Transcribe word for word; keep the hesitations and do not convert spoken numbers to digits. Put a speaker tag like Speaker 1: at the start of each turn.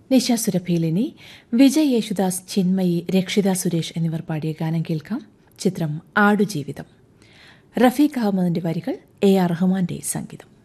Speaker 1: നിശ സുരഭിയിലിനി വിജയ് യേശുദാസ്, ചിന്മയി, രക്ഷിത സുരേഷ് എന്നിവർ പാടിയ ഗാനം കേൾക്കാം. ചിത്രം ആടുജീവിതം. റഫീഖ് അഹമ്മദിന്റെ വരികൾ, എ ആർ റഹ്മാന്റെ സംഗീതം.